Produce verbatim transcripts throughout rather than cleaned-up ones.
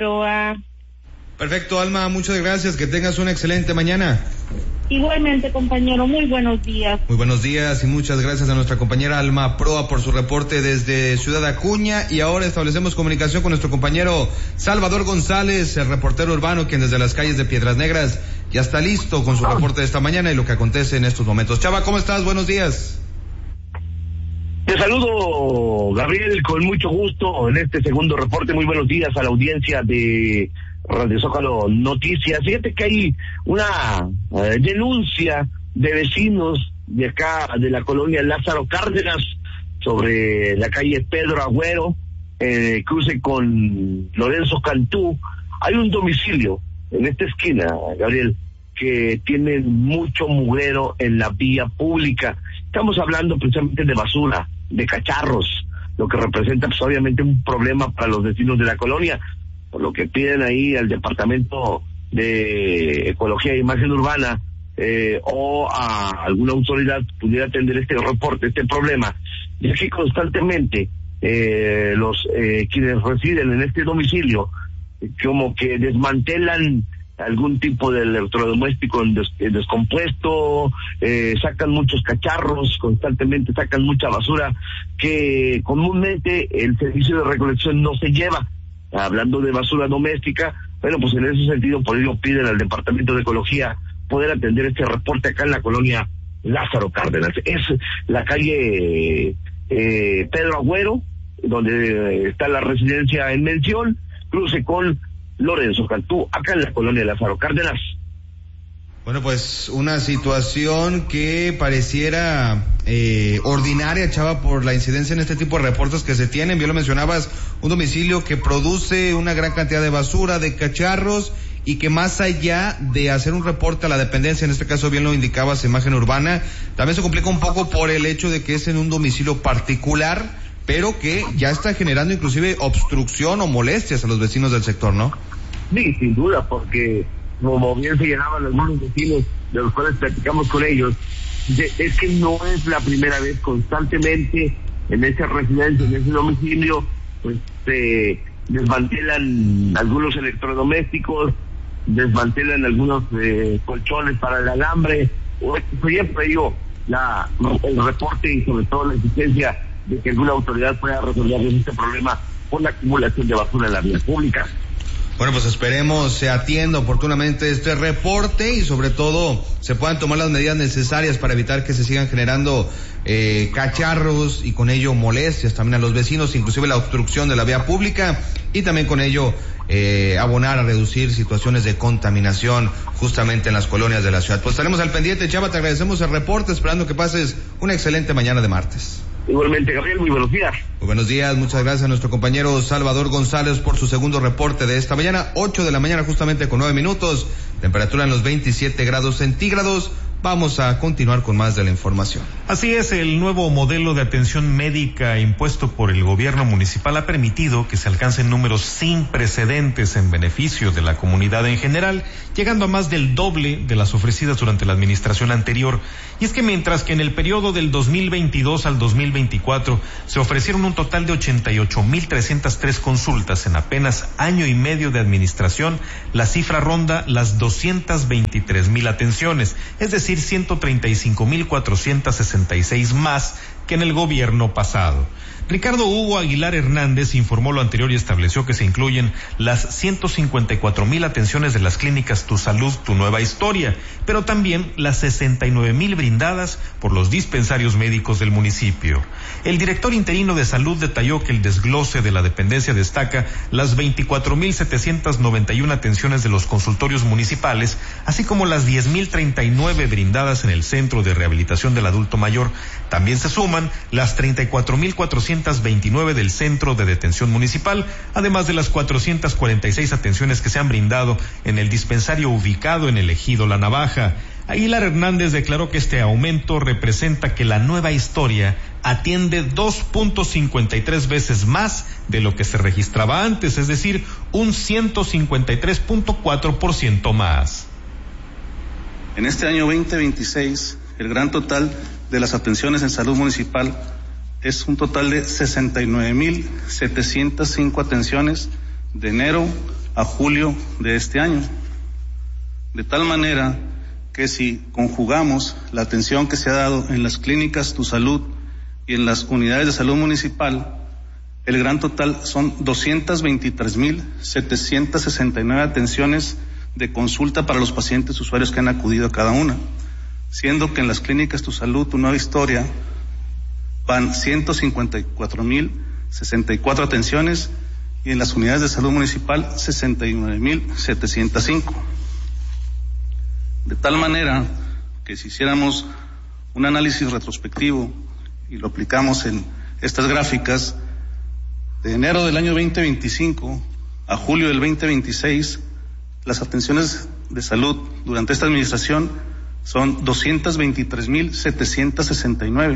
Proa. Perfecto, Alma, muchas gracias, que tengas una excelente mañana. Igualmente, compañero, muy buenos días. Muy buenos días y muchas gracias a nuestra compañera Alma Proa por su reporte desde Ciudad Acuña. Y ahora establecemos comunicación con nuestro compañero Salvador González, el reportero urbano, quien desde las calles de Piedras Negras ya está listo con su reporte de esta mañana y lo que acontece en estos momentos. Chava, ¿cómo estás? Buenos días. Te saludo, Gabriel, con mucho gusto en este segundo reporte. Muy buenos días a la audiencia de Radio Zócalo Noticias. Fíjate que hay una eh, denuncia de vecinos de acá, de la colonia Lázaro Cárdenas, sobre la calle Pedro Agüero, eh, cruce con Lorenzo Cantú. Hay un domicilio en esta esquina, Gabriel, que tiene mucho mugrero en la vía pública. Estamos hablando precisamente de basura, de cacharros, lo que representa pues obviamente un problema para los vecinos de la colonia, por lo que piden ahí al Departamento de Ecología e Imagen Urbana eh, o a alguna autoridad pudiera atender este reporte, este problema, ya que constantemente eh, los eh, quienes residen en este domicilio como que desmantelan algún tipo de electrodoméstico en des, en descompuesto, eh, sacan muchos cacharros, constantemente sacan mucha basura que comúnmente el servicio de recolección no se lleva. Hablando de basura doméstica, bueno, pues en ese sentido por ello piden al Departamento de Ecología poder atender este reporte acá en la colonia Lázaro Cárdenas. Es la calle eh, Pedro Agüero, donde está la residencia en mención, cruce con Lorenzo Cantú, acá en la colonia Lázaro Cárdenas. Bueno, pues una situación que pareciera eh, ordinaria, Chava, por la incidencia en este tipo de reportes que se tienen. Bien lo mencionabas, un domicilio que produce una gran cantidad de basura, de cacharros, y que más allá de hacer un reporte a la dependencia, en este caso bien lo indicabas, Imagen Urbana, también se complica un poco por el hecho de que es en un domicilio particular, pero que ya está generando inclusive obstrucción o molestias a los vecinos del sector, ¿no? Sí, sin duda, porque como bien se llenaban algunos vecinos de los cuales platicamos con ellos, de, es que no es la primera vez, constantemente en esa residencia, en ese domicilio, pues se desmantelan algunos electrodomésticos, desmantelan algunos eh, colchones para el alambre, o siempre digo, la, el reporte y sobre todo la existencia de que alguna autoridad pueda resolver este problema por la acumulación de basura en la vía pública. Bueno, pues esperemos se atienda oportunamente este reporte y sobre todo se puedan tomar las medidas necesarias para evitar que se sigan generando eh, cacharros y con ello molestias también a los vecinos, inclusive la obstrucción de la vía pública y también con ello eh, abonar a reducir situaciones de contaminación justamente en las colonias de la ciudad. Pues estaremos al pendiente, Chava, te agradecemos el reporte, esperando que pases una excelente mañana de martes. Igualmente, Gabriel, muy buenos días. Muy buenos días, muchas gracias a nuestro compañero Salvador González por su segundo reporte de esta mañana, ocho de la mañana justamente con nueve minutos, temperatura en los veintisiete grados centígrados. Vamos a continuar con más de la información. Así es, el nuevo modelo de atención médica impuesto por el gobierno municipal ha permitido que se alcancen números sin precedentes en beneficio de la comunidad en general, llegando a más del doble de las ofrecidas durante la administración anterior. Y es que mientras que en el periodo del dos mil veintidós al dos mil veinticuatro se ofrecieron un total de ochenta y ocho mil trescientas tres consultas en apenas año y medio de administración, la cifra ronda las doscientas veintitrés mil atenciones, es decir, ciento treinta y cinco mil cuatrocientas sesenta y seis más que en el gobierno pasado. Ricardo Hugo Aguilar Hernández informó lo anterior y estableció que se incluyen las ciento cincuenta y cuatro mil atenciones de las clínicas Tu Salud, Tu Nueva Historia, pero también las sesenta y nueve mil brindadas por los dispensarios médicos del municipio. El director interino de salud detalló que el desglose de la dependencia destaca las veinticuatro mil setecientas noventa y una atenciones de los consultorios municipales, así como las diez mil treinta y nueve brindadas en el Centro de Rehabilitación del Adulto Mayor. También se suman las treinta y cuatro mil cuatrocientas veintinueve del Centro de Detención Municipal, además de las cuatrocientas cuarenta y seis atenciones que se han brindado en el dispensario ubicado en el Ejido La Navaja. Aguilar Hernández declaró que este aumento representa que la Nueva Historia atiende dos punto cincuenta y tres veces más de lo que se registraba antes, es decir, un ciento cincuenta y tres punto cuatro por ciento más. En este año veinte veintiséis, el gran total de las atenciones en salud municipal es un total de sesenta y nueve mil setecientas cinco atenciones de enero a julio de este año. De tal manera que si conjugamos la atención que se ha dado en las clínicas Tu Salud y en las unidades de salud municipal, el gran total son doscientas veintitrés mil setecientas sesenta y nueve atenciones de consulta para los pacientes usuarios que han acudido a cada una, siendo que en las clínicas Tu Salud, Tu Nueva Historia, van ciento cincuenta y cuatro mil sesenta y cuatro atenciones y en las unidades de salud municipal sesenta y nueve mil setecientos cinco. De tal manera que si hiciéramos un análisis retrospectivo y lo aplicamos en estas gráficas, de enero del año veinte veinticinco a julio del veinte veintiséis, las atenciones de salud durante esta administración son doscientas veintitrés mil setecientos sesenta y nueve.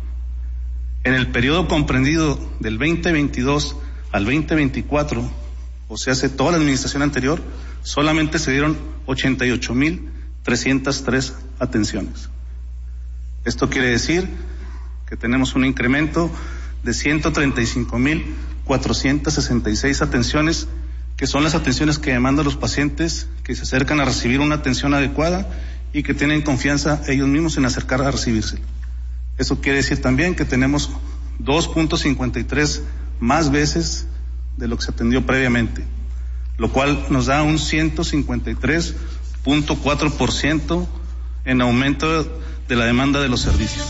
En el periodo comprendido del veinte veintidós al veinte veinticuatro, o sea, hace toda la administración anterior, solamente se dieron ochenta y ocho mil trescientas tres atenciones. Esto quiere decir que tenemos un incremento de ciento treinta y cinco mil cuatrocientas sesenta y seis atenciones, que son las atenciones que demandan los pacientes que se acercan a recibir una atención adecuada y que tienen confianza ellos mismos en acercar a recibirse. Eso quiere decir también que tenemos dos punto cincuenta y tres más veces de lo que se atendió previamente, lo cual nos da un ciento cincuenta y tres punto cuatro por ciento en aumento de la demanda de los servicios.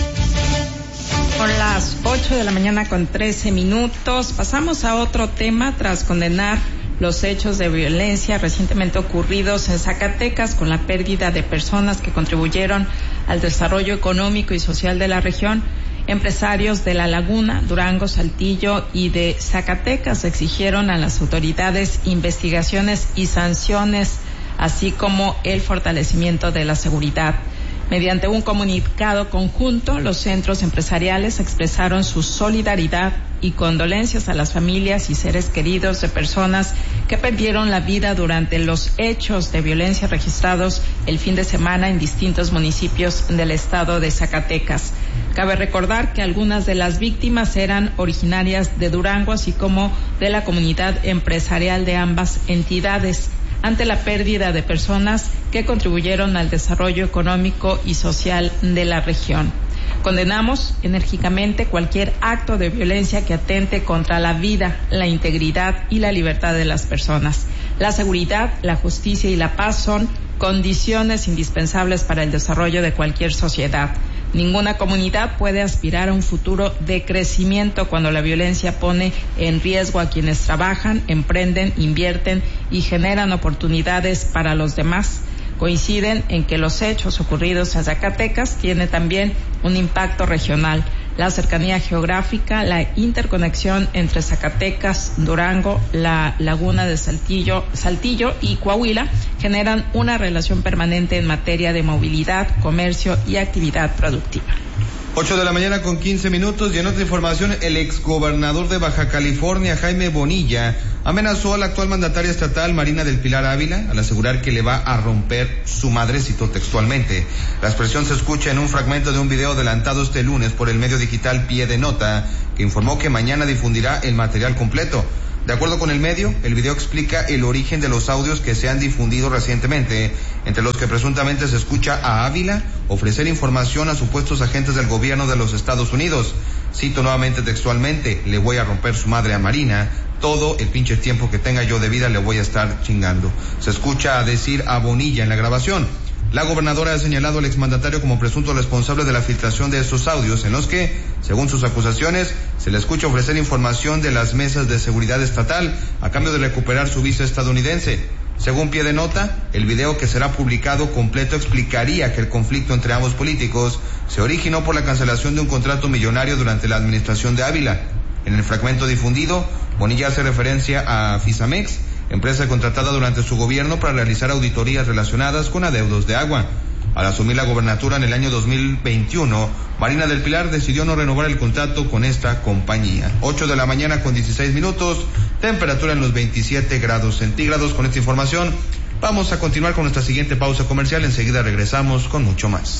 Son las ocho de la mañana con trece minutos. Pasamos a otro tema tras condenar los hechos de violencia recientemente ocurridos en Zacatecas con la pérdida de personas que contribuyeron al desarrollo económico y social de la región. Empresarios de La Laguna, Durango, Saltillo y de Zacatecas exigieron a las autoridades investigaciones y sanciones, así como el fortalecimiento de la seguridad. Mediante un comunicado conjunto, los centros empresariales expresaron su solidaridad y condolencias a las familias y seres queridos de personas que perdieron la vida durante los hechos de violencia registrados el fin de semana en distintos municipios del estado de Zacatecas. Cabe recordar que algunas de las víctimas eran originarias de Durango, así como de la comunidad empresarial de ambas entidades, ante la pérdida de personas que contribuyeron al desarrollo económico y social de la región. Condenamos enérgicamente cualquier acto de violencia que atente contra la vida, la integridad y la libertad de las personas. La seguridad, la justicia y la paz son condiciones indispensables para el desarrollo de cualquier sociedad. Ninguna comunidad puede aspirar a un futuro de crecimiento cuando la violencia pone en riesgo a quienes trabajan, emprenden, invierten y generan oportunidades para los demás. Coinciden en que los hechos ocurridos en Zacatecas tienen también un impacto regional. La cercanía geográfica, la interconexión entre Zacatecas, Durango, la Laguna de Saltillo, Saltillo y Coahuila generan una relación permanente en materia de movilidad, comercio y actividad productiva. Ocho de la mañana con quince minutos y en otra información, el exgobernador de Baja California, Jaime Bonilla, amenazó a la actual mandataria estatal, Marina del Pilar Ávila, al asegurar que le va a romper su madre, citó textualmente. La expresión se escucha en un fragmento de un video adelantado este lunes por el medio digital Pie de Nota, que informó que mañana difundirá el material completo. De acuerdo con el medio, el video explica el origen de los audios que se han difundido recientemente, entre los que presuntamente se escucha a Ávila ofrecer información a supuestos agentes del gobierno de los Estados Unidos. Cito nuevamente textualmente: le voy a romper su madre a Marina, todo el pinche tiempo que tenga yo de vida le voy a estar chingando. Se escucha a decir a Bonilla en la grabación. La gobernadora ha señalado al exmandatario como presunto responsable de la filtración de estos audios, en los que, según sus acusaciones, se le escucha ofrecer información de las mesas de seguridad estatal a cambio de recuperar su visa estadounidense. Según Pie de Nota, el video que será publicado completo explicaría que el conflicto entre ambos políticos se originó por la cancelación de un contrato millonario durante la administración de Ávila. En el fragmento difundido, Bonilla hace referencia a Fisamex, empresa contratada durante su gobierno para realizar auditorías relacionadas con adeudos de agua. Al asumir la gobernatura en el año dos mil veintiuno, Marina del Pilar decidió no renovar el contrato con esta compañía. Ocho de la mañana con dieciséis minutos, temperatura en los veintisiete grados centígrados. Con esta información vamos a continuar con nuestra siguiente pausa comercial. Enseguida regresamos con mucho más.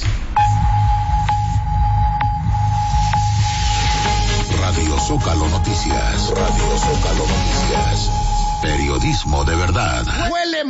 Radio Zócalo Noticias. Radio Zócalo Noticias. Periodismo de verdad. Huele